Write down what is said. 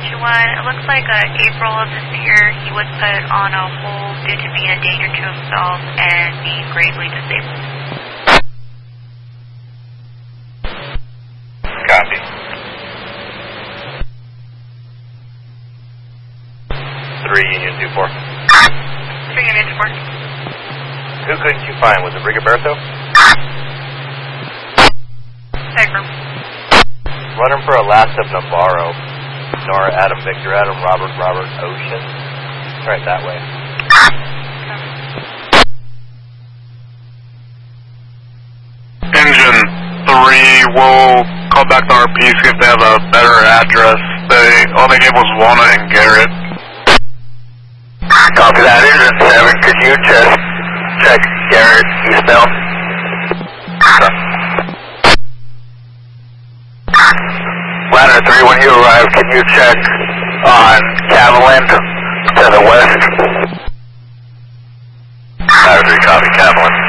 Statue 1. It looks like April of this year he was put on a hold due to being a danger to himself and being gravely disabled. Copy. 3 Union 2-4. 3 Union 2-4. Who couldn't you find? Was it Rigoberto? Affirm. Run him for a last of Navarro. Nora, Adam, Victor, Adam, Robert, Ocean. Right that way. Engine 3 will call back to RP, see if they have a better address. All they gave was Walnut and Garrett. Copy that. Engine 7, could you just check Garrett eastbound? Ladder 3, when you arrive, can you check on Cavaland to the west? Ladder 3, copy Cavaland.